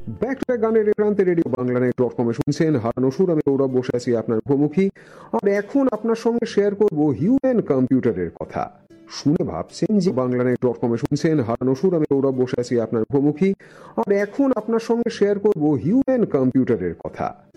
Back to back গানের প্রান্তে radio Bangla নেটওয়ার্ক.কমে শুনছেন হারানো সুর। আমি গৌরব বসে আছি আপনার মুখোমুখি, আর এখন আপনার সঙ্গে শেয়ার করব হিউম্যান কম্পিউটারের কথা। শুনে ভাবছেন যে বাংলা নেটওয়ার্ক.কমে শুনছেন হারানো সুর। আমি গৌরব বসে আছি আপনার মুখোমুখি, আর এখন আপনার সঙ্গে শেয়ার করব হিউম্যান কম্পিউটারের কথা।